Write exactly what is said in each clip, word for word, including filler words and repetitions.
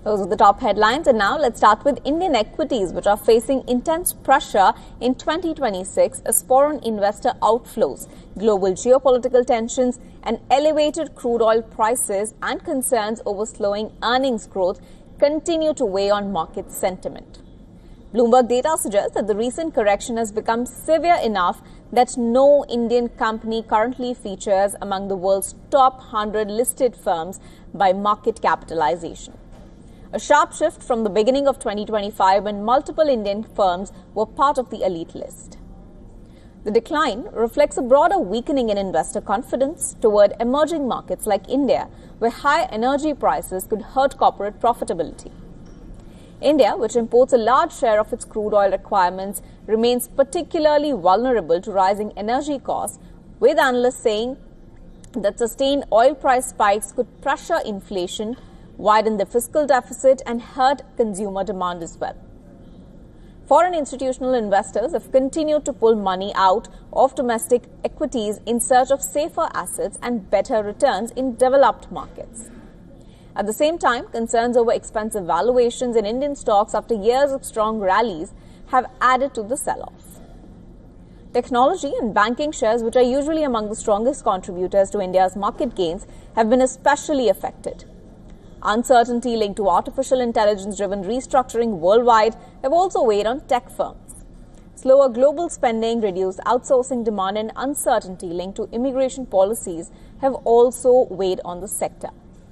Those are the top headlines, and now let's start with Indian equities, which are facing intense pressure in twenty twenty-six as foreign investor outflows, global geopolitical tensions, and elevated crude oil prices and concerns over slowing earnings growth continue to weigh on market sentiment. Bloomberg data suggests that the recent correction has become severe enough that no Indian company currently features among the world's top one hundred listed firms by market capitalization. A sharp shift from the beginning of twenty twenty-five when multiple Indian firms were part of the elite list. The decline reflects a broader weakening in investor confidence toward emerging markets like India, where high energy prices could hurt corporate profitability. India, which imports a large share of its crude oil requirements, remains particularly vulnerable to rising energy costs, with analysts saying that sustained oil price spikes could pressure inflation, widen the fiscal deficit, and hurt consumer demand as well. Foreign institutional investors have continued to pull money out of domestic equities in search of safer assets and better returns in developed markets. At the same time, concerns over expensive valuations in Indian stocks after years of strong rallies have added to the sell-off. Technology and banking shares, which are usually among the strongest contributors to India's market gains, have been especially affected. Uncertainty linked to artificial intelligence-driven restructuring worldwide have also weighed on tech firms. Slower global spending, reduced outsourcing demand, and uncertainty linked to immigration policies have also weighed on the sector.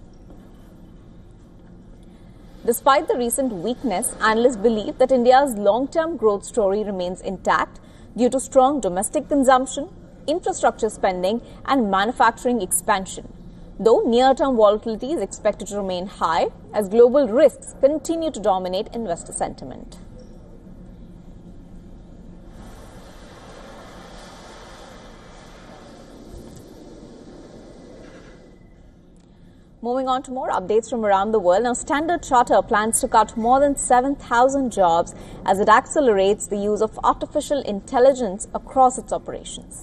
Despite the recent weakness, analysts believe that India's long-term growth story remains intact due to strong domestic consumption, infrastructure spending, and manufacturing expansion, though near-term volatility is expected to remain high as global risks continue to dominate investor sentiment. Moving on to more updates from around the world. Now, Standard Chartered plans to cut more than seven thousand jobs as it accelerates the use of artificial intelligence across its operations.